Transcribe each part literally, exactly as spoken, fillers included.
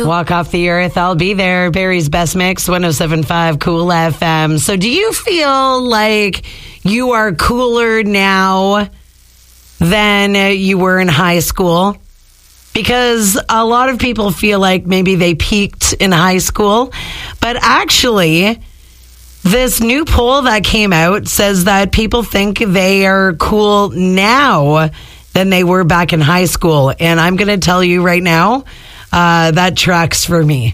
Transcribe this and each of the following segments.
Walk Off the Earth, I'll Be There. Barry's Best Mix, one oh seven point five Cool F M. So do you feel like you are cooler now than you were in high school? Because a lot of people feel like maybe they peaked in high school. But actually, this new poll that came out says that people think they are cool now than they were back in high school. And I'm going to tell you right now, uh, that tracks for me.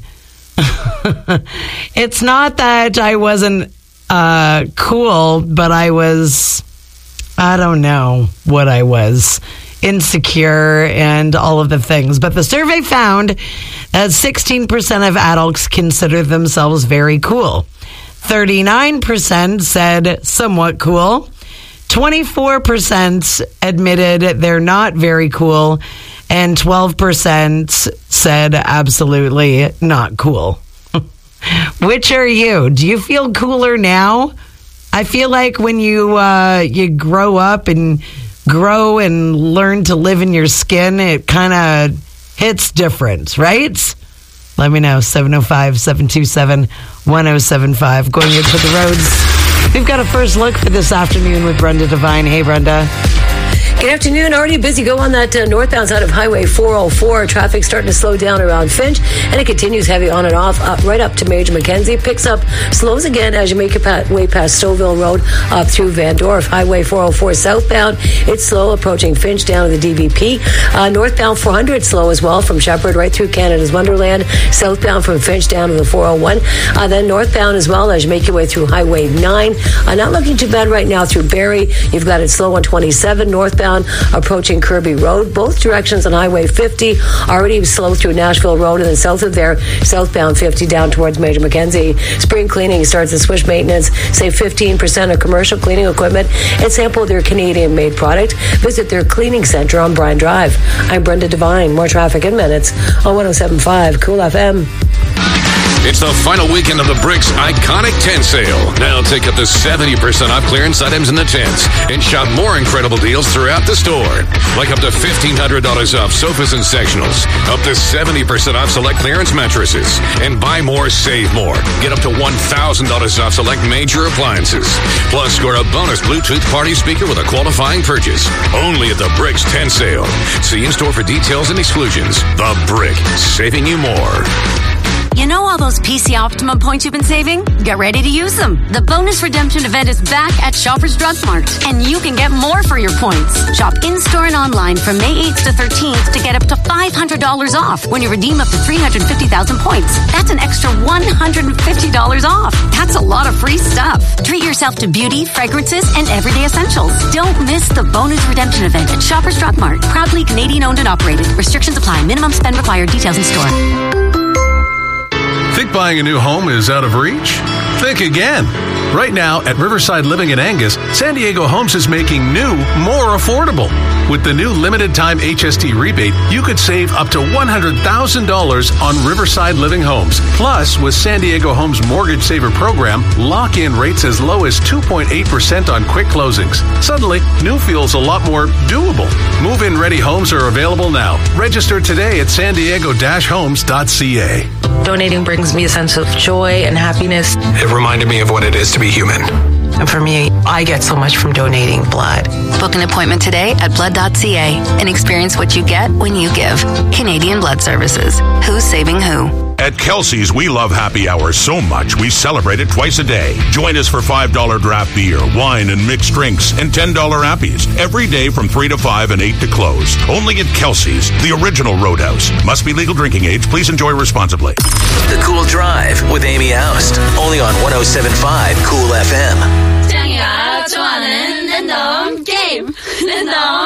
It's not that I wasn't uh, cool, but I was, I don't know what I was, insecure and all of the things. But the survey found that sixteen percent of adults consider themselves very cool. thirty-nine percent said somewhat cool. twenty-four percent admitted they're not very cool. And twelve percent said absolutely not cool. Which are you? Do you feel cooler now? I feel like when you uh, you grow up and grow and learn to live in your skin, it kind of hits different, right? Let me know. seven oh five, seven two seven, one oh seven five. Going into the roads. We've got a first look for this afternoon with Brenda Devine. Hey, Brenda. Good afternoon. Already busy go on that uh, northbound side of Highway four oh four. Traffic starting to slow down around Finch, and it continues heavy on and off up, right up to Major Mackenzie. Picks up, slows again as you make your pa- way past Stouffville Road up through Van Dorf. Highway four oh four southbound, it's slow approaching Finch down to the D V P. Uh, northbound four hundred slow as well from Shepherd right through Canada's Wonderland. Southbound from Finch down to the four oh one. Uh, then northbound as well as you make your way through Highway nine. Uh, not looking too bad right now through Barrie. You've got it slow on twenty-seven northbound approaching Kirby Road. Both directions on Highway fifty already slow through Nashville Road, and then south of there, southbound fifty down towards Major Mackenzie. Spring cleaning starts at Swish Maintenance. Save fifteen percent of commercial cleaning equipment and sample their Canadian-made product. Visit their cleaning center on Bryan Drive. I'm Brenda Devine. More traffic in minutes on one oh seven point five Cool F M. It's the final weekend of the Bricks Iconic Tent Sale. Now take up to seventy percent off clearance items in the tents and shop more incredible deals throughout the store. Like up to fifteen hundred dollars off sofas and sectionals, up to seventy percent off select clearance mattresses, and buy more, save more. Get up to one thousand dollars off select major appliances. Plus, score a bonus Bluetooth party speaker with a qualifying purchase. Only at the Bricks Tent Sale. See in-store for details and exclusions. The Brick, saving you more. You know all those P C Optimum points you've been saving? Get ready to use them. The bonus redemption event is back at Shoppers Drug Mart, and you can get more for your points. Shop in-store and online from May eighth to thirteenth to get up to five hundred dollars off when you redeem up to three hundred fifty thousand points. That's an extra one hundred fifty dollars off. That's a lot of free stuff. Treat yourself to beauty, fragrances, and everyday essentials. Don't miss the bonus redemption event at Shoppers Drug Mart. Proudly Canadian owned and operated. Restrictions apply. Minimum spend required. Details in store. Think buying a new home is out of reach? Think again. Right now, at Riverside Living in Angus, San Diego Homes is making new more affordable. With the new limited-time H S T rebate, you could save up to one hundred thousand dollars on Riverside Living Homes. Plus, with San Diego Homes Mortgage Saver Program, lock-in rates as low as two point eight percent on quick closings. Suddenly, new feels a lot more doable. Move-in ready homes are available now. Register today at san diego dash homes dot c a. Donating brings me a sense of joy and happiness. It reminded me of what it is to be human. And for me, I get so much from donating blood. Book an appointment today at blood dot c a and experience what you get when you give. Canadian Blood Services. Who's saving who? At Kelsey's, we love happy hour so much we celebrate it twice a day. Join us for five dollars draft beer, wine, and mixed drinks, and ten dollars appies every day from three to five and eight to close. Only at Kelsey's, the original Roadhouse. Must be legal drinking age. Please enjoy responsibly. The Cool Drive with Amy Oust. Only on one oh seven point five Cool F M.